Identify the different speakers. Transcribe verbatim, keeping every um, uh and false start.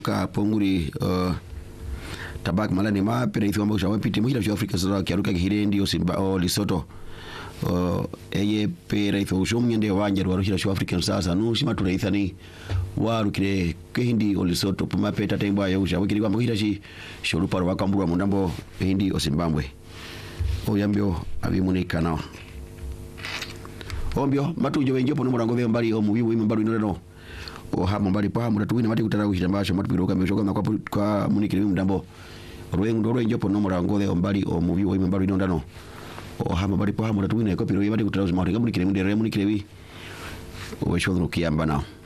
Speaker 1: ka ponguri uh, tabak malani ma pere ifi wamba ushawa piti muhila vya Afrika sasa kiaruka kihirendi o Simba o Lesotho uh, eye pere ifi ushomu nyende wanja warushila vya Afrika sasa nushima tureithani warukire kehindi o Lesotho puma peta tembo ya ushawa kiri kwa muhila shi shorupa wakamburu wa mundambo hindi o Zimbabwe o yambio abimunika nao ombio matujo wenjo pono murango ve mbali o mubibu mbali no o hama mbali pa mu tuwina mati kutara kushira mbasho matu biroka mishoka na kwa kwa munikiri mndambo rwengu ndo renjo pono murango ve mbali o mubibu mbali no ndano o hama mbali pa mu tuwina ko piro yabati kutara munikiri mndere munikiri wi o shono kiyamba nao